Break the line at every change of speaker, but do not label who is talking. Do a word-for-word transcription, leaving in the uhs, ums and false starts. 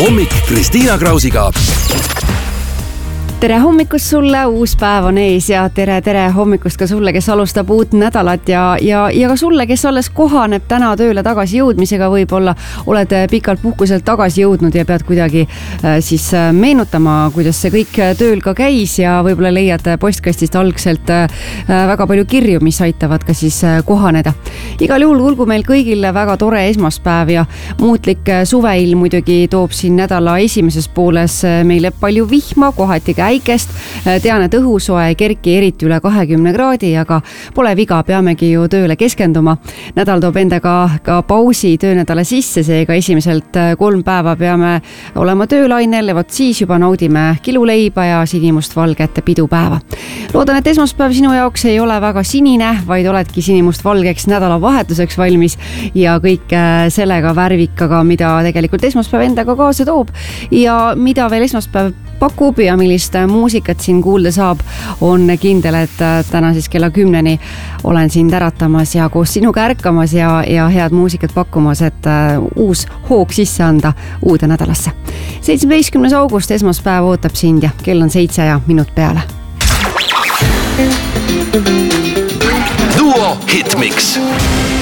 hommik Kristiina Krausiga.
Tere hommikust sulle, uus päev on ees ja tere, tere hommikust ka sulle, kes alustab uut nädalat ja, ja, ja ka sulle, kes alles kohaneb täna tööle tagasi jõudmisega, võib-olla oled pikalt puhkuselt tagasi jõudnud ja pead kuidagi äh, siis meenutama, kuidas see kõik tööl ka käis ja võib-olla leiad postkastist algselt äh, väga palju kirju, mis aitavad ka siis äh, kohaneda. Igal juhul olgu meil kõigil väga tore esmaspäev ja muutlik suveilm muidugi toob siin nädala esimeses pooles meile palju vihma, kohati käi Äikest. Tean, et õhusoe ei kerki eriti üle kahekümne kraadi, aga pole viga, peamegi ju tööle keskenduma. Nädal toob endaga ka pausi töönädala sisse, seega esimeselt kolm päeva peame olema töölainel ja vot siis juba naudime kiluleiba ja sinimustvalget pidupäeva. Loodan, et esmaspäev sinu jaoks ei ole väga sinine, vaid oledki sinimustvalgeks nädalavahetuseks valmis ja kõik sellega värvikaga, mida tegelikult esmaspäev endaga kaasa toob ja mida veel esmaspäev pakub ja millist muusikat siin kuulda saab, on kindel, et täna siis kella kümneni olen siin täratamas ja koos sinuga ärkamas ja, ja head muusikat pakkumas, et uus hoog sisse anda uude nädalasse. seitsmeteistkümnes august esmaspäev ootab sind ja kell on seitse ja minut peale.
Duo Hitmix.